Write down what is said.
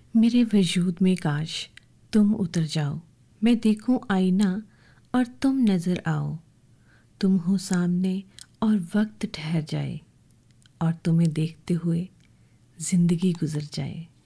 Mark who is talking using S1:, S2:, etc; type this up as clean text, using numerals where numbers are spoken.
S1: मेरे वजूद में काश तुम उतर जाओ, मैं देखूं आईना और तुम नज़र आओ। तुम हो सामने और वक्त ठहर जाए और तुम्हें देखते हुए ज़िंदगी गुजर जाए।